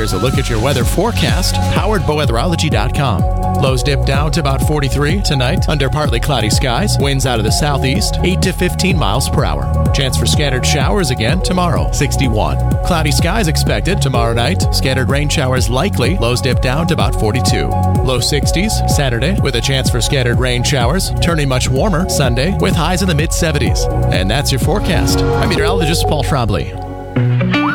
Here's a look at your weather forecast, powered by weatherology.com. Lows dip down to about 43 tonight under partly cloudy skies. Winds out of the southeast, 8 to 15 miles per hour. Chance for scattered showers again tomorrow, 61. Cloudy skies expected tomorrow night. Scattered rain showers likely. Lows dip down to about 42. Low 60s Saturday with a chance for scattered rain showers. Turning much warmer Sunday with highs in the mid-70s. And that's your forecast. I'm meteorologist Paul Trombley.